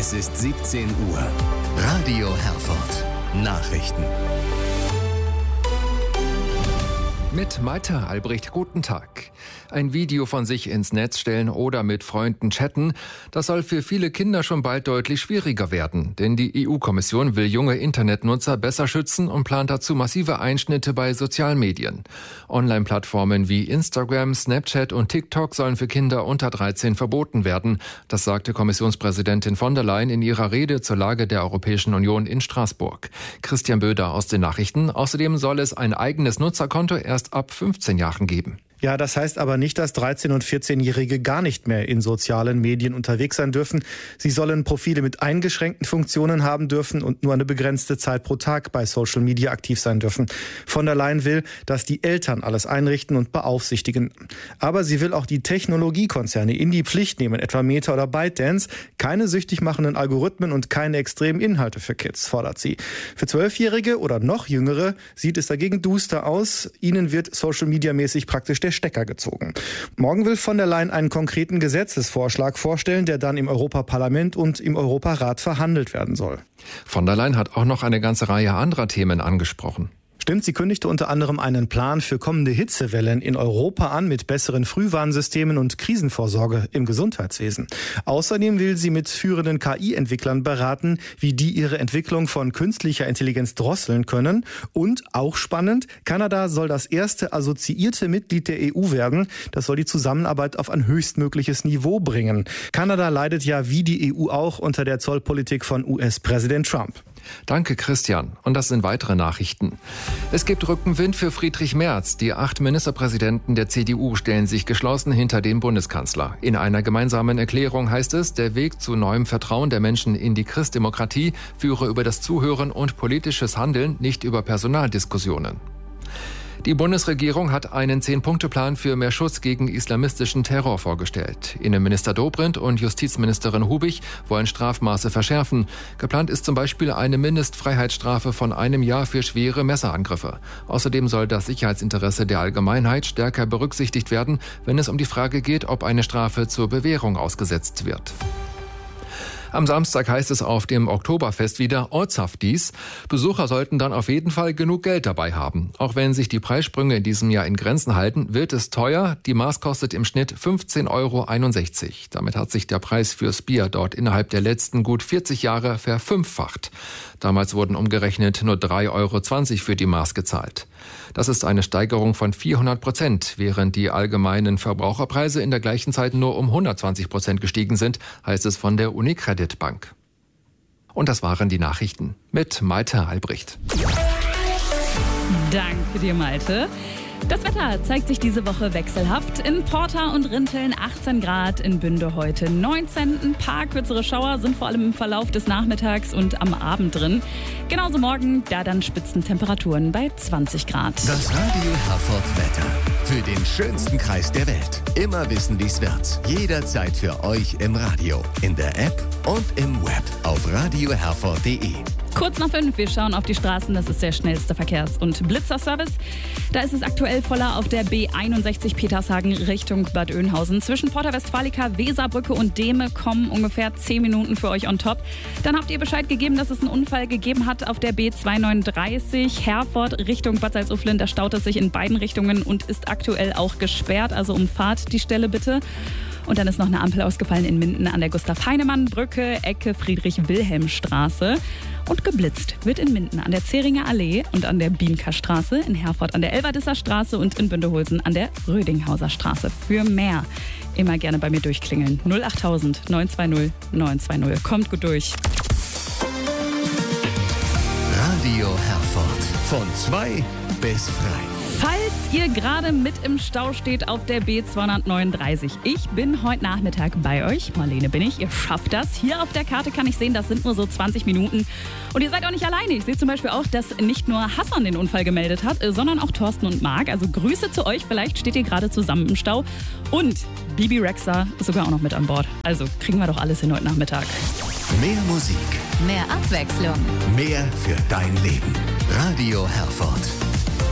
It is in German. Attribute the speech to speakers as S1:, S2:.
S1: Es ist 17 Uhr. Radio Herford. Nachrichten.
S2: Mit Malte Albrecht, guten Tag. Ein Video von sich ins Netz stellen oder mit Freunden chatten, das soll für viele Kinder schon bald deutlich schwieriger werden. Denn die EU-Kommission will junge Internetnutzer besser schützen und plant dazu massive Einschnitte bei Sozialmedien. Online-Plattformen wie Instagram, Snapchat und TikTok sollen für Kinder unter 13 verboten werden. Das sagte Kommissionspräsidentin von der Leyen in ihrer Rede zur Lage der Europäischen Union in Straßburg. Christian Böder aus den Nachrichten. Außerdem soll es ein eigenes Nutzerkonto erst ab 15 Jahren geben.
S3: Ja, das heißt aber nicht, dass 13- und 14-Jährige gar nicht mehr in sozialen Medien unterwegs sein dürfen. Sie sollen Profile mit eingeschränkten Funktionen haben dürfen und nur eine begrenzte Zeit pro Tag bei Social Media aktiv sein dürfen. Von der Leyen will, dass die Eltern alles einrichten und beaufsichtigen. Aber sie will auch die Technologiekonzerne in die Pflicht nehmen, etwa Meta oder ByteDance. Keine süchtig machenden Algorithmen und keine extremen Inhalte für Kids, fordert sie. Für 12-Jährige oder noch Jüngere sieht es dagegen duster aus. Ihnen wird Social Media mäßig praktisch der Stecker gezogen. Morgen will von der Leyen einen konkreten Gesetzesvorschlag vorstellen, der dann im Europaparlament und im Europarat verhandelt werden soll.
S2: Von der Leyen hat auch noch eine ganze Reihe anderer Themen angesprochen.
S3: Stimmt, sie kündigte unter anderem einen Plan für kommende Hitzewellen in Europa an mit besseren Frühwarnsystemen und Krisenvorsorge im Gesundheitswesen. Außerdem will sie mit führenden KI-Entwicklern beraten, wie die ihre Entwicklung von künstlicher Intelligenz drosseln können. Und auch spannend, Kanada soll das erste assoziierte Mitglied der EU werden. Das soll die Zusammenarbeit auf ein höchstmögliches Niveau bringen. Kanada leidet ja wie die EU auch unter der Zollpolitik von US-Präsident Trump.
S2: Danke, Christian. Und das sind weitere Nachrichten. Es gibt Rückenwind für Friedrich Merz. Die 8 Ministerpräsidenten der CDU stellen sich geschlossen hinter den Bundeskanzler. In einer gemeinsamen Erklärung heißt es, der Weg zu neuem Vertrauen der Menschen in die Christdemokratie führe über das Zuhören und politisches Handeln, nicht über Personaldiskussionen. Die Bundesregierung hat einen 10-Punkte-Plan für mehr Schutz gegen islamistischen Terror vorgestellt. Innenminister Dobrindt und Justizministerin Hubig wollen Strafmaße verschärfen. Geplant ist zum Beispiel eine Mindestfreiheitsstrafe von 1 Jahr für schwere Messerangriffe. Außerdem soll das Sicherheitsinteresse der Allgemeinheit stärker berücksichtigt werden, wenn es um die Frage geht, ob eine Strafe zur Bewährung ausgesetzt wird. Am Samstag heißt es auf dem Oktoberfest wieder Ortshaftis. Besucher sollten dann auf jeden Fall genug Geld dabei haben. Auch wenn sich die Preissprünge in diesem Jahr in Grenzen halten, wird es teuer. Die Maß kostet im Schnitt 15,61 €. Damit hat sich der Preis fürs Bier dort innerhalb der letzten gut 40 Jahre verfünffacht. Damals wurden umgerechnet nur 3,20 € für die Maß gezahlt. Das ist eine Steigerung von 400%, während die allgemeinen Verbraucherpreise in der gleichen Zeit nur um 120% gestiegen sind, heißt es von der Unicredit Bank. Und das waren die Nachrichten mit Malte Albrecht.
S4: Danke dir, Malte. Das Wetter zeigt sich diese Woche wechselhaft. In Porta und Rinteln 18 Grad, in Bünde heute 19. Ein paar kürzere Schauer sind vor allem im Verlauf des Nachmittags und am Abend drin. Genauso morgen, da dann Spitzentemperaturen bei 20 Grad.
S1: Das Radio Herford Wetter. Für den schönsten Kreis der Welt. Immer wissen, wie's wird. Jederzeit für euch im Radio, in der App und im Web auf radioherford.de.
S4: Kurz nach 5, wir schauen auf die Straßen, das ist der schnellste Verkehrs- und Blitzerservice. Da ist es aktuell voller auf der B61 Petershagen Richtung Bad Oeynhausen. Zwischen Porta Westfalica, Weserbrücke und Dehme kommen ungefähr 10 Minuten für euch on top. Dann habt ihr Bescheid gegeben, dass es einen Unfall gegeben hat auf der B239 Herford Richtung Bad Salzuflen. Da staut es sich in beiden Richtungen und ist aktuell auch gesperrt, also umfahrt die Stelle bitte. Und dann ist noch eine Ampel ausgefallen in Minden an der Gustav-Heinemann-Brücke, Ecke Friedrich-Wilhelm-Straße. Und geblitzt wird in Minden an der Zähringer Allee und an der Bienker-Straße, in Herford an der Elverdisser Straße und in Bündeholzen an der Rödinghauser Straße. Für mehr immer gerne bei mir durchklingeln. 08000 920 920. Kommt gut durch.
S1: Radio Herford. Von 2 bis 3.
S4: Falls ihr gerade mit im Stau steht auf der B239, ich bin heute Nachmittag bei euch. Marlene bin ich, ihr schafft das. Hier auf der Karte kann ich sehen, das sind nur so 20 Minuten. Und ihr seid auch nicht alleine. Ich sehe zum Beispiel auch, dass nicht nur Hassan den Unfall gemeldet hat, sondern auch Thorsten und Marc. Also Grüße zu euch, vielleicht steht ihr gerade zusammen im Stau. Und Bibi Rexha ist sogar auch noch mit an Bord. Also kriegen wir doch alles hin heute Nachmittag.
S1: Mehr Musik.
S5: Mehr Abwechslung.
S1: Mehr für dein Leben. Radio Herford.